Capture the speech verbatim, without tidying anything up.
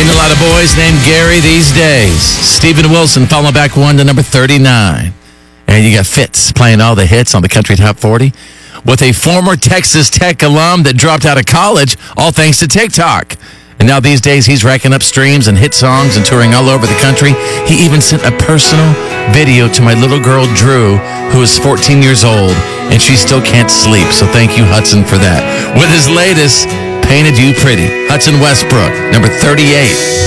Ain't a lot of boys named Gary these days. Stephen Wilson following back one to number thirty-nine. And you got Fitz playing all the hits on the Country Top forty with a former Texas Tech alum that dropped out of college, all thanks to TikTok. And now these days he's racking up streams and hit songs and touring all over the country. He even sent a personal video to my little girl, Drew, who is fourteen years old, and she still can't sleep. So thank you, Hudson, for that. With his latest, Painted You Pretty, Hudson Westbrook, number thirty-eight.